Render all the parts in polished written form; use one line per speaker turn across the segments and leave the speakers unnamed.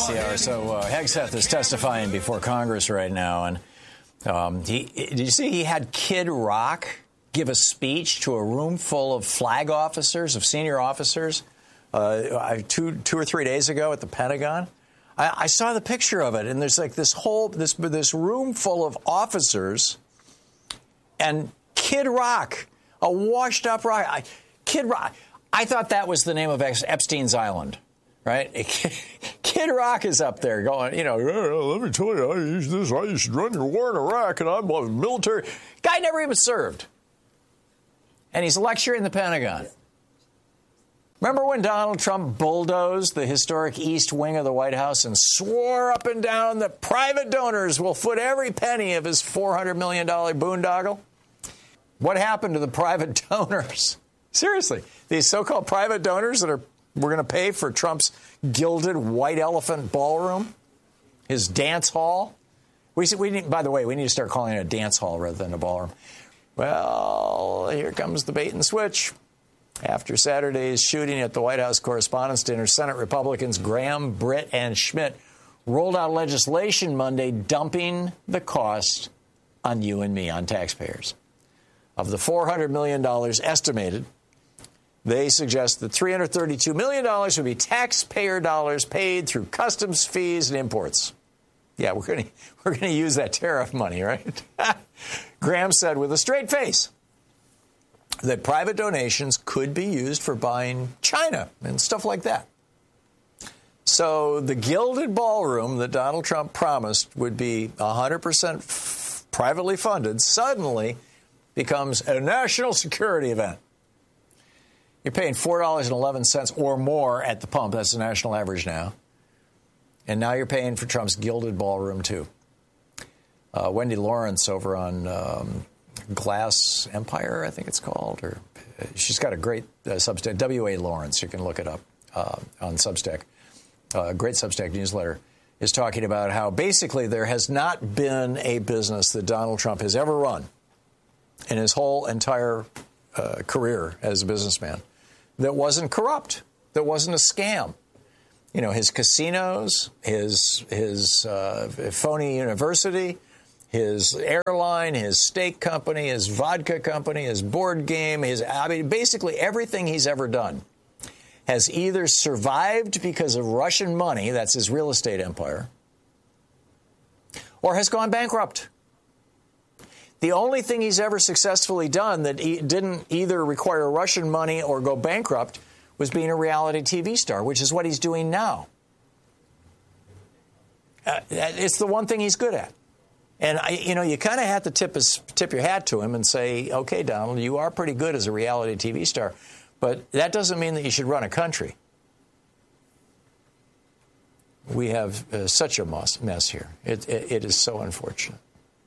the hour. So Hegseth is testifying before Congress right now. And did you see he had Kid Rock give a speech to a room full of flag officers, of senior officers, 2 or 3 days ago at the Pentagon? I saw the picture of it, and there's like this room full of officers, and Kid Rock, a washed-up rock. Kid Rock. I thought that was the name of Epstein's Island, right? Kid Rock is up there going, let me tell you, I used to run your war in Iraq, and I'm a military. Guy never even served. And he's lecturing the Pentagon. Remember when Donald Trump bulldozed the historic East Wing of the White House and swore up and down that private donors will foot every penny of his $400 million boondoggle? What happened to the private donors? Seriously, these so-called private donors that we're going to pay for Trump's gilded white elephant ballroom, his dance hall. By the way, we need to start calling it a dance hall rather than a ballroom. Well, here comes the bait and switch. After Saturday's shooting at the White House Correspondents' Dinner, Senate Republicans Graham, Britt, and Schmidt rolled out legislation Monday dumping the cost on you and me, on taxpayers. Of the $400 million estimated, they suggest that $332 million would be taxpayer dollars paid through customs fees and imports. Yeah, we're going to use that tariff money, right? Graham said with a straight face that private donations could be used for buying China and stuff like that. So the gilded ballroom that Donald Trump promised would be 100% privately funded suddenly becomes a national security event. You're paying $4.11 or more at the pump. That's the national average now. And now you're paying for Trump's gilded ballroom, too. Wendy Lawrence over on Glass Empire, I think it's called. She's got a great Substack, W.A. Lawrence. You can look it up on Substack. Great Substack newsletter is talking about how basically there has not been a business that Donald Trump has ever run in his whole entire career as a businessman that wasn't corrupt, that wasn't a scam. His casinos, his phony university, his airline, his steak company, his vodka company, his board game, basically everything he's ever done has either survived because of Russian money, that's his real estate empire, or has gone bankrupt. The only thing he's ever successfully done that didn't either require Russian money or go bankrupt was being a reality TV star, which is what he's doing now. It's the one thing he's good at. And, you kind of have to tip your hat to him and say, okay, Donald, you are pretty good as a reality TV star, but that doesn't mean that you should run a country. We have such a mess here. It is so unfortunate.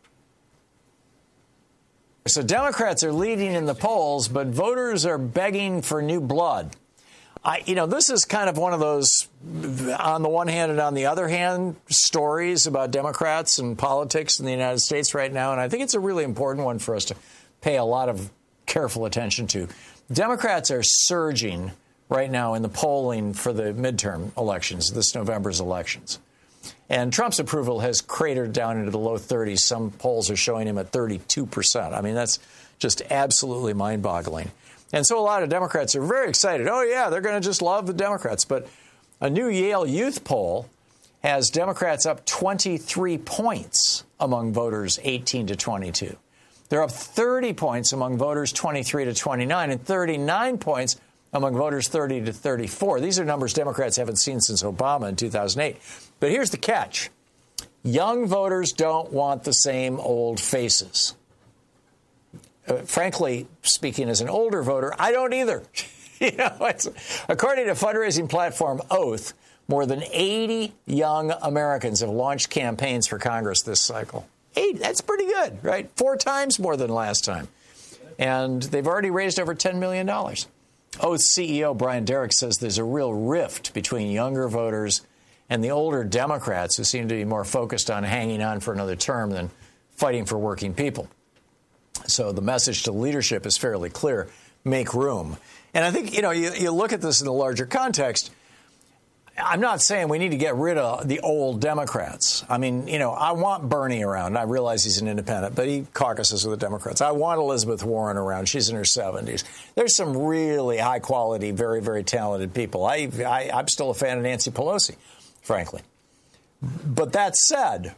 So Democrats are leading in the polls, but voters are begging for new blood. This is kind of one of those, on the one hand and on the other hand, stories about Democrats and politics in the United States right now, and I think it's a really important one for us to pay a lot of careful attention to. Democrats are surging right now in the polling for the midterm elections, this November's elections. And Trump's approval has cratered down into the low 30s. Some polls are showing him at 32%. I mean, that's just absolutely mind-boggling. And so a lot of Democrats are very excited. Oh, yeah, they're going to just love the Democrats. But a new Yale Youth poll has Democrats up 23 points among voters 18 to 22. They're up 30 points among voters 23 to 29 and 39 points among voters 30 to 34. These are numbers Democrats haven't seen since Obama in 2008. But here's the catch. Young voters don't want the same old faces. Frankly, speaking as an older voter, I don't either. According to fundraising platform Oath, more than 80 young Americans have launched campaigns for Congress this cycle. 80, that's pretty good, right? 4 times more than last time. And they've already raised over $10 million. Oath's CEO Brian Derrick says there's a real rift between younger voters and the older Democrats who seem to be more focused on hanging on for another term than fighting for working people. So the message to leadership is fairly clear. Make room. And I think, you look at this in the larger context. I'm not saying we need to get rid of the old Democrats. I mean, I want Bernie around. I realize he's an independent, but he caucuses with the Democrats. I want Elizabeth Warren around. She's in her 70s. There's some really high-quality, very, very talented people. I'm still a fan of Nancy Pelosi, frankly. But that said,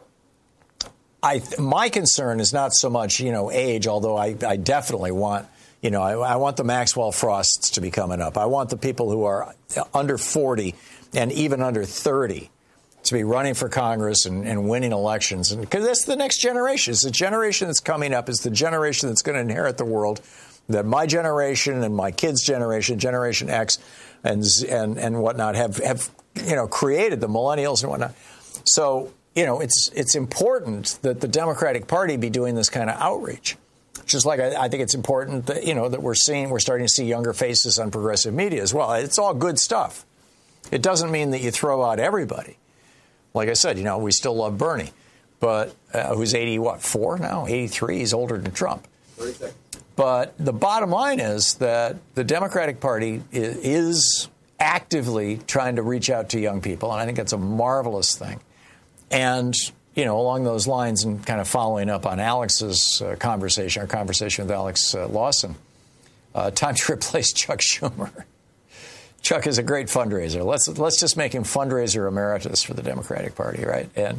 my concern is not so much, age, although I definitely want, I want the Maxwell Frosts to be coming up. I want the people who are under 40 and even under 30 to be running for Congress and winning elections. And because that's the next generation. It's the generation that's coming up. It's the generation that's going to inherit the world that my generation and my kids' generation, Generation X and whatnot, have created, the millennials and whatnot. So, it's important that the Democratic Party be doing this kind of outreach. Just like I think it's important that, that we're starting to see younger faces on progressive media as well. It's all good stuff. It doesn't mean that you throw out everybody. Like I said, we still love Bernie, but who's 4 now? 83. He's older than Trump. 36. But the bottom line is that the Democratic Party is actively trying to reach out to young people, and I think that's a marvelous thing. And along those lines, and kind of following up on Alex's our conversation with Alex Lawson, time to replace Chuck Schumer. Chuck is a great fundraiser. Let's just make him fundraiser emeritus for the Democratic Party, right? And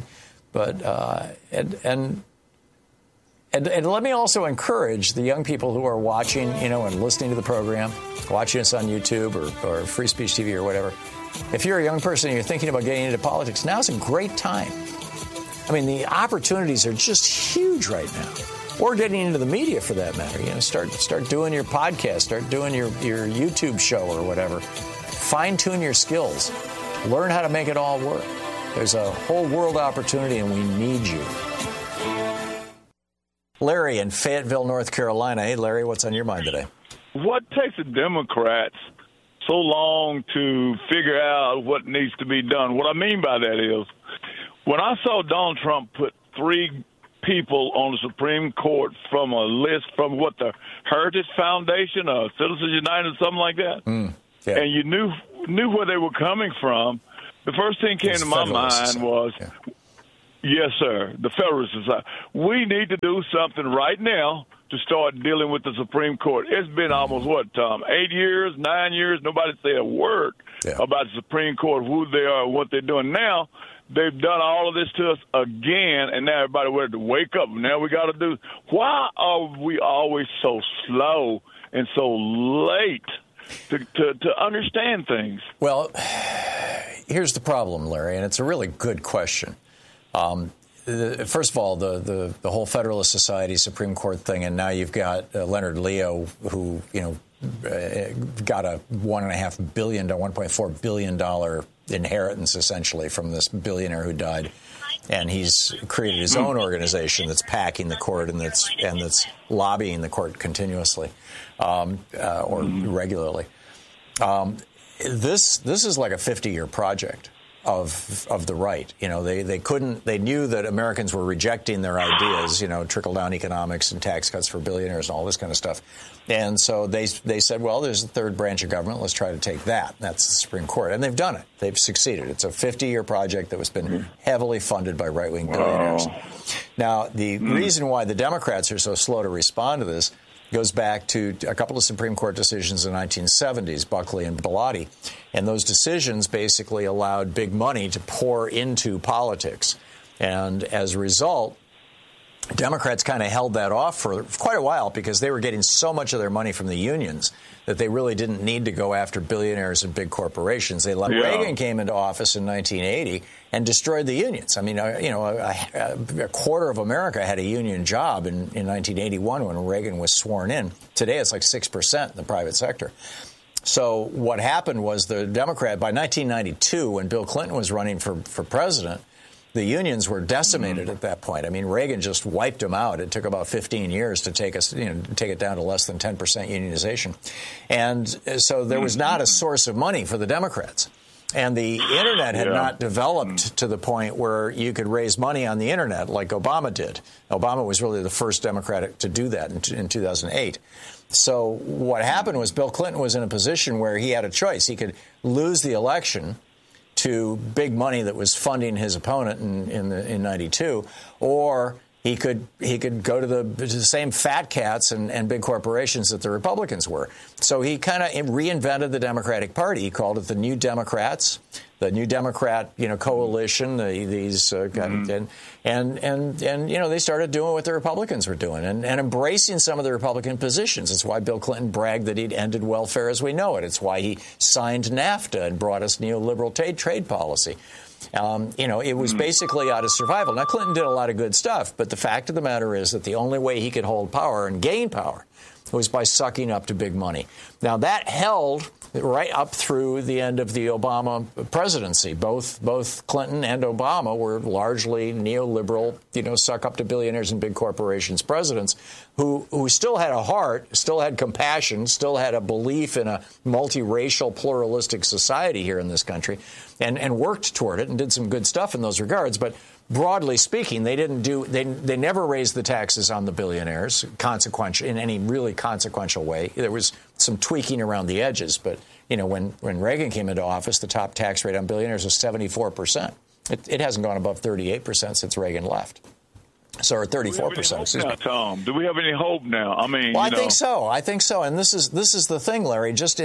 let me also encourage the young people who are watching, and listening to the program, watching us on YouTube or Free Speech TV or whatever. If you're a young person and you're thinking about getting into politics, now's a great time. I mean, the opportunities are just huge right now. Or getting into the media, for that matter. Start doing your podcast, start doing your YouTube show or whatever. Fine-tune your skills. Learn how to make it all work. There's a whole world opportunity, and we need you. Larry in Fayetteville, North Carolina. Hey, Larry, what's on your mind today?
What takes the Democrats so long to figure out what needs to be done? What I mean by that is, when I saw Donald Trump put 3 people on the Supreme Court from a list from the Heritage Foundation or Citizens United, something like that,
yeah.
And you knew where they were coming from, the first thing came to my mind was, yes, sir, the Federalist Society. We need to do something right now to start dealing with the Supreme Court. It's been almost, 8 years, 9 years, nobody said a word about the Supreme Court, who they are, what they're doing now. They've done all of this to us again, and now everybody ready to wake up. Now we got to do. Why are we always so slow and so late to understand things?
Well, here's the problem, Larry, and it's a really good question. First of all, the whole Federalist Society Supreme Court thing, and now you've got Leonard Leo, who got a $1.5 billion, $1.4 billion inheritance essentially from this billionaire who died, and he's created his own organization that's packing the court and that's lobbying the court continuously or regularly. This is like a 50-year project of the right. They knew that Americans were rejecting their ideas, trickle-down economics and tax cuts for billionaires and all this kind of stuff. And so they said, well, there's a third branch of government. Let's try to take that. That's the Supreme Court. And they've done it. They've succeeded. It's a 50-year project that has been heavily funded by right-wing billionaires. Now, the reason why the Democrats are so slow to respond to this goes back to a couple of Supreme Court decisions in the 1970s, Buckley and Bellotti. And those decisions basically allowed big money to pour into politics. And as a result, Democrats kind of held that off for quite a while because they were getting so much of their money from the unions that they really didn't need to go after billionaires and big corporations. They let Reagan came into office in 1980 and destroyed the unions. I mean, a quarter of America had a union job in 1981 when Reagan was sworn in. Today, it's like 6% in the private sector. So what happened was the Democrat, by 1992, when Bill Clinton was running for president, the unions were decimated at that point. I mean, Reagan just wiped them out. It took about 15 years to take it down to less than 10% unionization. And so there was not a source of money for the Democrats. And the Internet had not developed to the point where you could raise money on the Internet like Obama did. Obama was really the first Democrat to do that in 2008. So what happened was Bill Clinton was in a position where he had a choice. He could lose the election to big money that was funding his opponent in 92, or he could go to the same fat cats and big corporations that the Republicans were. So he kind of reinvented the Democratic Party. He called it the New Democrats, the New Democrat, coalition. These and they started doing what the Republicans were doing and embracing some of the Republican positions. It's why Bill Clinton bragged that he'd ended welfare as we know it. It's why he signed NAFTA and brought us neoliberal trade policy. It was basically out of survival. Now, Clinton did a lot of good stuff, but the fact of the matter is that the only way he could hold power and gain power was by sucking up to big money. Now, that held right up through the end of the Obama presidency. Both Clinton and Obama were largely neoliberal, suck up to billionaires and big corporations presidents who still had a heart, still had compassion, still had a belief in a multiracial, pluralistic society here in this country, and worked toward it and did some good stuff in those regards. But broadly speaking, they never raised the taxes on the billionaires in any really consequential way. There was some tweaking around the edges, but when Reagan came into office, the top tax rate on billionaires was 74%. It hasn't gone above 38% since Reagan left. So, or 34%.
Now, Tom, do we have any hope now? I mean,
I think so. And this is the thing, Larry. Just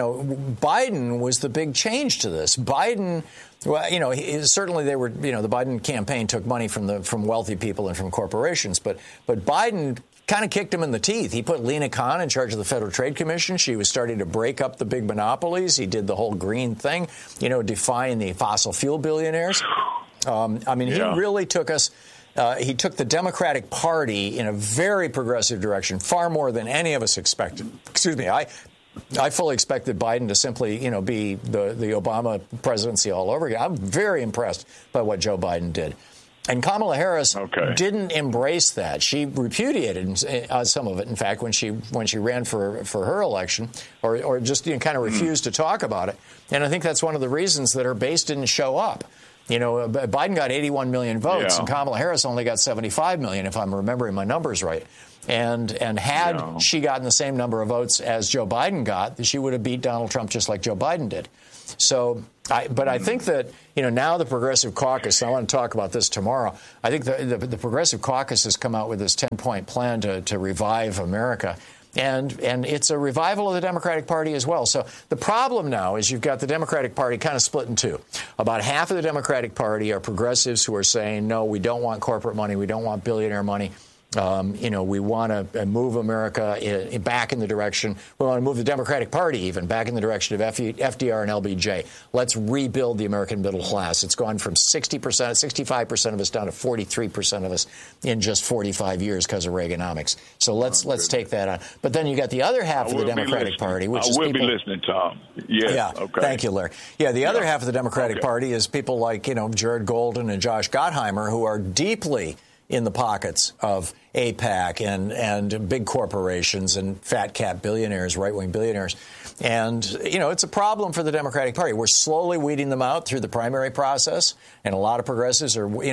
Biden was the big change to this. Biden, certainly they were. The Biden campaign took money from wealthy people and from corporations, but Biden kind of kicked him in the teeth. He put Lena Khan in charge of the Federal Trade Commission. She was starting to break up the big monopolies. He did the whole green thing, defying the fossil fuel billionaires. He really took us. He took the Democratic Party in a very progressive direction, far more than any of us expected. Excuse me. I fully expected Biden to simply, be the Obama presidency all over again. I'm very impressed by what Joe Biden did. And Kamala Harris didn't embrace that. She repudiated some of it, in fact, when she ran for her election, or just kind of refused to talk about it. And I think that's one of the reasons that her base didn't show up. Biden got 81 million votes, and Kamala Harris only got 75 million, if I'm remembering my numbers right. And had she gotten the same number of votes as Joe Biden got, she would have beat Donald Trump just like Joe Biden did. So, I think that, now the Progressive Caucus, and I want to talk about this tomorrow, I think the Progressive Caucus has come out with this 10-point plan to revive America. And it's a revival of the Democratic Party as well. So the problem now is you've got the Democratic Party kind of split in two. About half of the Democratic Party are progressives who are saying, no, we don't want corporate money. We don't want billionaire money. We want to move America back in the direction. We want to move the Democratic Party even back in the direction of FDR and LBJ. Let's rebuild the American middle class. It's gone from 60%, 65% of us down to 43% of us in just 45 years because of Reaganomics. So let's take that on. But then you got the other half of the Democratic Party, which is people. I will be
listening, Tom. Yes.
Yeah.
Okay.
Thank you, Larry. Yeah. The other half of the Democratic Party is people like Jared Golden and Josh Gottheimer, who are deeply in the pockets of AIPAC and big corporations and fat cat billionaires, right-wing billionaires. And, it's a problem for the Democratic Party. We're slowly weeding them out through the primary process. And a lot of progressives are, Graham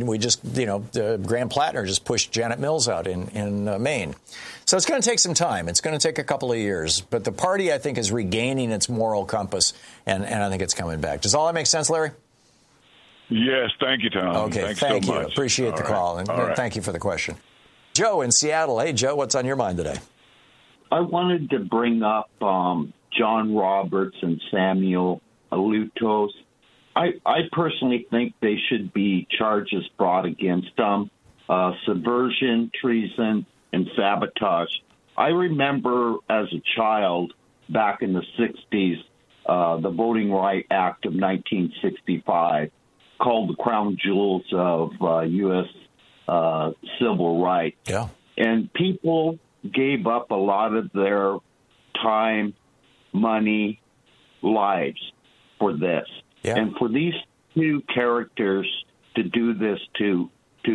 Plattner just pushed Janet Mills out in Maine. So it's going to take some time. It's going to take a couple of years. But the party, I think, is regaining its moral compass, and I think it's coming back. Does all that make sense, Larry?
Yes, thank you, Tom.
Okay, thank you.
So much.
Appreciate the call, and thank you for the question. Joe in Seattle. Hey, Joe, what's on your mind today?
I wanted to bring up John Roberts and Samuel Alito. I personally think they should be charges brought against them, subversion, treason, and sabotage. I remember as a child back in the 60s, the Voting Rights Act of 1965, called the crown jewels of U.S. Civil rights.
Yeah.
And people gave up a lot of their time, money, lives for this.
Yeah.
And for these two characters to do this to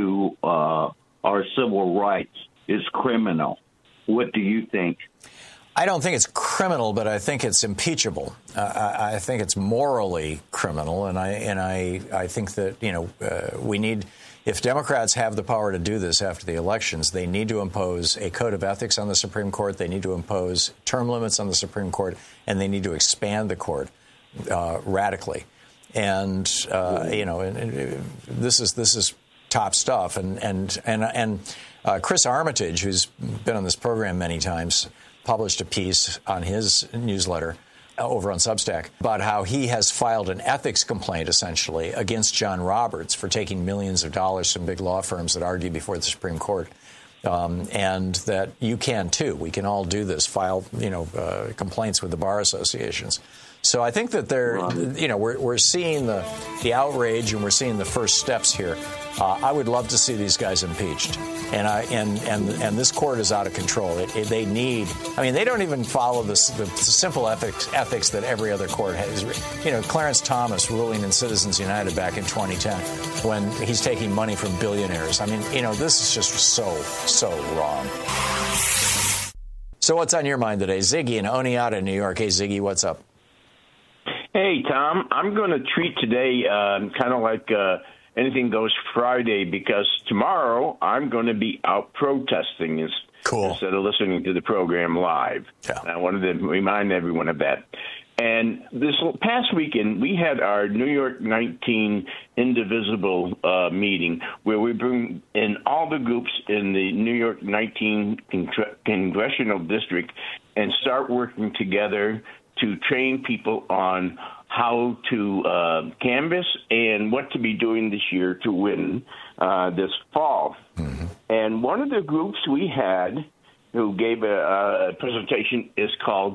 our civil rights is criminal. What do you think?
I don't think it's criminal, but I think it's impeachable. I think it's morally criminal, and I think that we need, if Democrats have the power to do this after the elections, they need to impose a code of ethics on the Supreme Court. They need to impose term limits on the Supreme Court, and they need to expand the court radically. And this is top stuff. And Chris Armitage, who's been on this program many times, published a piece on his newsletter over on Substack about how he has filed an ethics complaint, essentially, against John Roberts for taking millions of dollars from big law firms that argue before the Supreme Court. And that you can, too. We can all do this, file, complaints with the bar associations. So I think that we're seeing the outrage and we're seeing the first steps here. I would love to see these guys impeached, and this court is out of control. They need. I mean, they don't even follow the simple ethics that every other court has. Clarence Thomas ruling in Citizens United back in 2010 when he's taking money from billionaires. I mean, this is just so wrong. So what's on your mind today? Ziggy in Oneonta, New York. Hey, Ziggy, what's up?
Hey, Tom, I'm going to treat today kind of like Anything Goes Friday, because tomorrow I'm going to be out protesting instead of listening to the program live.
Yeah.
I wanted to remind everyone of that. And this past weekend, we had our New York 19 Indivisible meeting, where we bring in all the groups in the New York 19 congressional district and start working together to train people on how to canvass and what to be doing this year to win this fall. Mm-hmm. And one of the groups we had who gave a presentation is called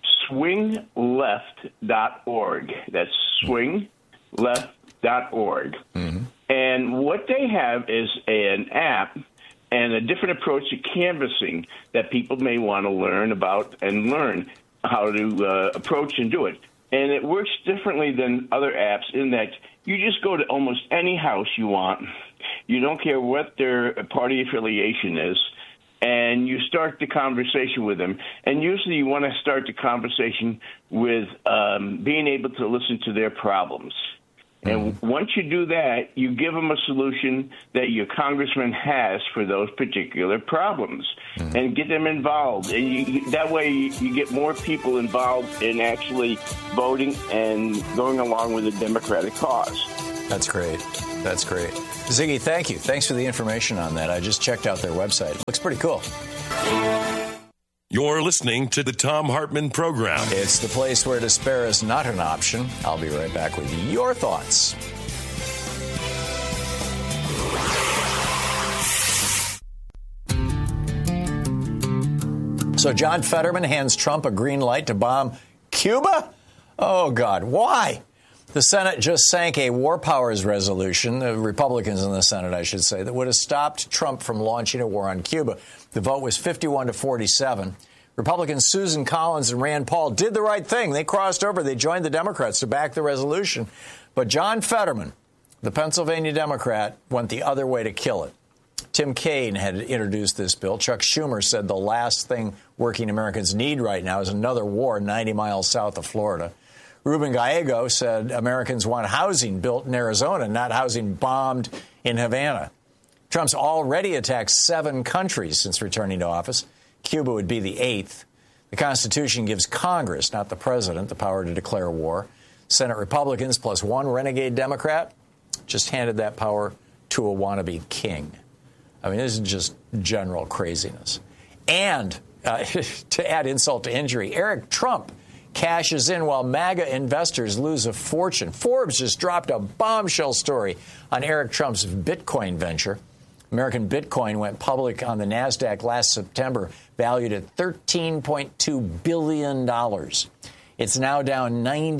swingleft.org. That's swingleft.org. Mm-hmm. And what they have is an app and a different approach to canvassing that people may want to learn about and learn how to approach and do it. And it works differently than other apps in that you just go to almost any house you want. You don't care what their party affiliation is, and you start the conversation with them. And usually you want to start the conversation with being able to listen to their problems. And once you do that, you give them a solution that your congressman has for those particular problems and get them involved. And that way you get more people involved in actually voting and going along with the Democratic cause.
That's great. That's great. Ziggy, thank you. Thanks for the information on that. I just checked out their website. Looks pretty cool.
You're listening to the Thom Hartmann Program.
It's the place where despair is not an option. I'll be right back with your thoughts. So John Fetterman hands Trump a green light to bomb Cuba? Oh, God. Why? The Senate just sank a war powers resolution, the Republicans in the Senate, I should say, that would have stopped Trump from launching a war on Cuba. The vote was 51-47. Republicans Susan Collins and Rand Paul did the right thing. They crossed over. They joined the Democrats to back the resolution. But John Fetterman, the Pennsylvania Democrat, went the other way to kill it. Tim Kaine had introduced this bill. Chuck Schumer said the last thing working Americans need right now is another war 90 miles south of Florida. Ruben Gallego said Americans want housing built in Arizona, not housing bombed in Havana. Trump's already attacked 7 countries since returning to office. Cuba would be the 8th. The Constitution gives Congress, not the president, the power to declare war. Senate Republicans plus 1 renegade Democrat just handed that power to a wannabe king. I mean, this is just general craziness. And to add insult to injury, Eric Trump cashes in while MAGA investors lose a fortune. Forbes just dropped a bombshell story on Eric Trump's Bitcoin venture. American Bitcoin went public on the NASDAQ last September, valued at $13.2 billion. It's now down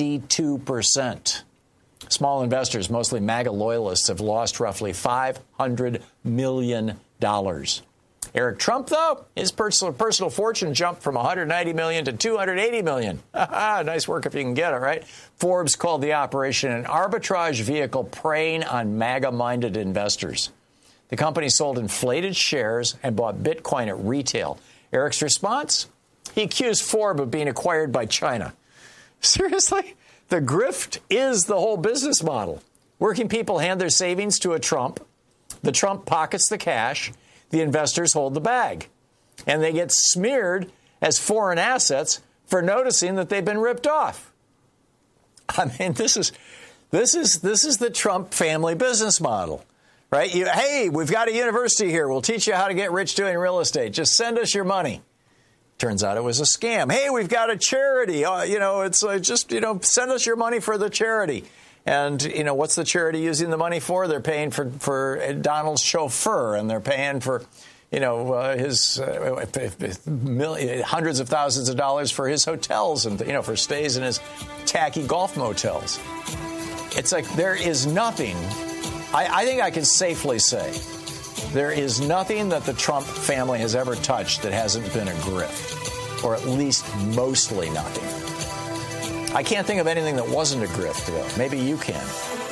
92%. Small investors, mostly MAGA loyalists, have lost roughly $500 million. Eric Trump, though, his personal fortune jumped from $190 million to $280 million. Nice work if you can get it, right? Forbes called the operation an arbitrage vehicle preying on MAGA-minded investors. The company sold inflated shares and bought Bitcoin at retail. Eric's response? He accused Forbes of being acquired by China. Seriously? The grift is the whole business model. Working people hand their savings to a Trump. The Trump pockets the cash. The investors hold the bag. And they get smeared as foreign assets for noticing that they've been ripped off. I mean, this This is the Trump family business model, right? Hey, we've got a university here. We'll teach you how to get rich doing real estate. Just send us your money. Turns out it was a scam. Hey, we've got a charity. Send us your money for the charity. And, what's the charity using the money for? They're paying for Donald's chauffeur, and they're paying for, his hundreds of thousands of dollars for his hotels and, for stays in his tacky golf motels. It's like there is nothing. I think I can safely say there is nothing that the Trump family has ever touched that hasn't been a grift, or at least mostly nothing. I can't think of anything that wasn't a grift, though. Maybe you can.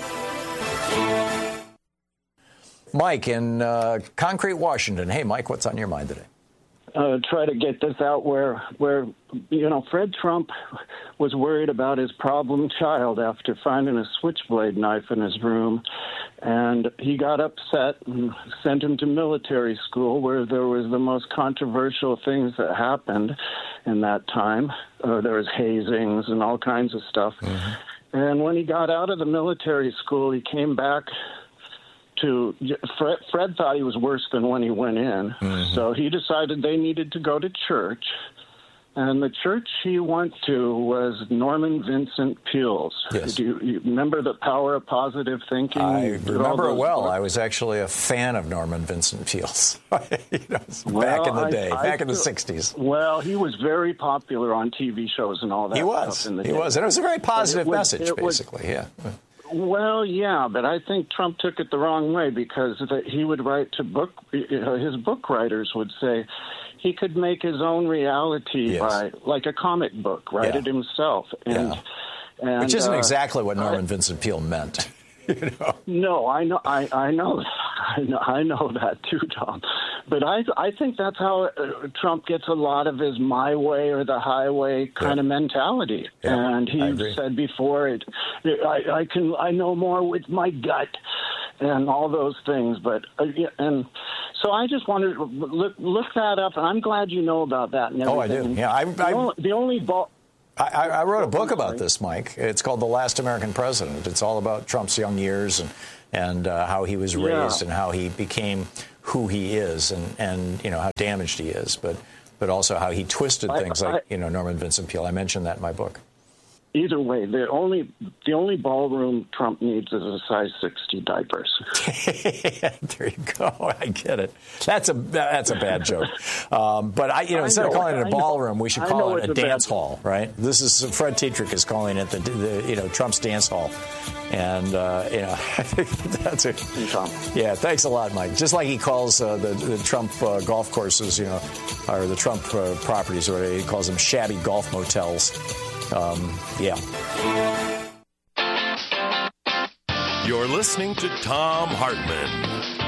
Mike in Concrete, Washington. Hey, Mike, what's on your mind today?
Try to get this out where Fred Trump was worried about his problem child after finding a switchblade knife in his room, and he got upset and sent him to military school, where there was the most controversial things that happened in that time. There was hazings and all kinds of stuff. Mm-hmm. And when he got out of the military school, he came back to Fred thought he was worse than when he went in. Mm-hmm. So he decided they needed to go to church. And the church he went to was Norman Vincent Peale's.
Yes.
Do you remember The Power of Positive Thinking?
I remember it well. I was actually a fan of Norman Vincent Peale's back in the day, back in the 60s.
Well, he was very popular on TV shows and all that.
He was. And it was a very positive message, basically. Yeah.
Well, yeah, but I think Trump took it the wrong way, because he would write to his book writers would say he could make his own reality by, like a comic book, write it himself. And
which isn't exactly what Norman Vincent Peale meant.
No, I know that too, Tom. But I think that's how Trump gets a lot of his my way or the highway kind of mentality. Yeah, and he said before, I know more with my gut and all those things. But and so I just wanted to look that up, and I'm glad you know about that. And everything.
Oh, I do. Yeah,
the only ball.
I wrote a book about this, Mike. It's called The Last American President. It's all about Trump's young years and how he was raised and how he became who he is and how damaged he is, but also how he twisted things like Norman Vincent Peale. I mentioned that in my book.
Either way, the only ballroom Trump needs is a size 60 diapers.
There you go. I get it. That's a bad joke. But instead of calling it a ballroom, we should call it a dance hall, right? This is Fred Tetrick is calling it the Trump's dance hall, and I think that's it. Yeah, thanks a lot, Mike. Just like he calls the Trump golf courses, or the Trump properties, or he calls them shabby golf motels.
You're listening to Thom Hartmann.